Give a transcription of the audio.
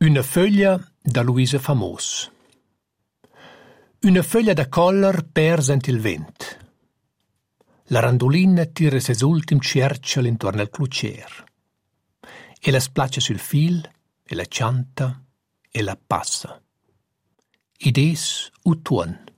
Una foglia da Luisa Famos. Una foglia da collar persent il vent. La randolina tira ses ultim cercial intorno al clucer. E la splaccia sul fil, e la cianta, e la passa. Id es utuon.